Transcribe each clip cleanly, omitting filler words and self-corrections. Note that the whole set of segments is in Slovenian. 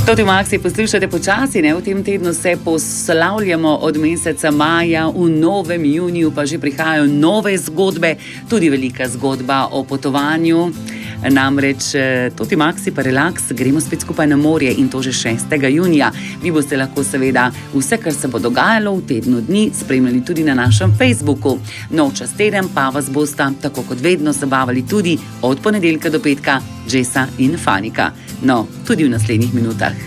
Toti Maxi, poslušate počasi, ne? V tem tednu se poslavljamo od meseca maja, v novem juniju pa že prihajajo nove zgodbe, tudi velika zgodba o potovanju. Namreč Toti Maxi pa Relax gremo spet skupaj na morje in to že 6. junija. Vi boste lahko seveda vse, kar se bo dogajalo v tednu dni, spremljali tudi na našem Facebooku. No, čez teden pa vas bosta, tako kot vedno, zabavali tudi od ponedeljka do petka Jessa in Fanika. No, tudi v naslednjih minutah.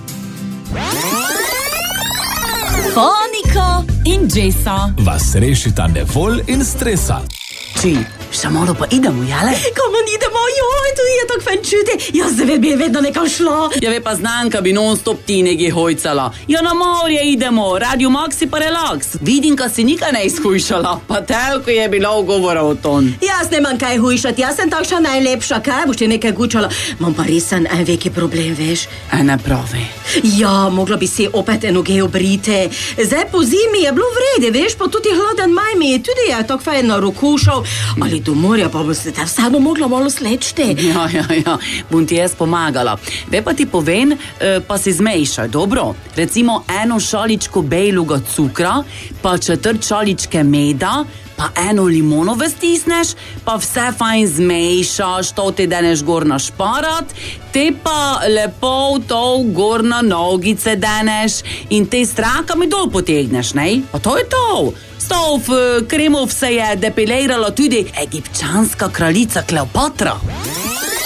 Fanika in Jessa vas rešita nevolj in stresa. Še malo pa idemo, jale? Komu idemo? Joj, tu je tako fajn čuti. Jaz bi vedno nekam šla. Ja, ve pa Znanka bi non-stop ti nekaj hojcala. Ja, na morje idemo, Radio Maxi pa Relax. Vidim, ka si nikaj ne izhujšala, pa telko je bila ugovora o ton. Jaz nemam kaj hujšati, jaz sem takša najlepša, kaj boš ti nekaj gučala. Mam pa resen en veki problem, veš. Ne pravi. Ja, mogla bi si opet eno obrite. Zdaj po zimi je bilo vrede, veš, pa tudi hladen maj mi je tudi je tako fajn narokušal. Ali do morja pa bo se te vseeno mogla malo slečti. Ja, bom ti jaz pomagala. Ve pa ti povem, pa si zmešaj, dobro? Recimo eno šaličko bejluga cukra, pa 4 šaličke meda, pa eno limonove stisneš, pa vse fajn zmešaš, to ti deneš gor na šparat, te pa lepo to gor na nogice deneš in te strakami dol potegneš, ne? Pa to je to. Kremov se je depilirala tudi egipčanska kraljica Kleopatra.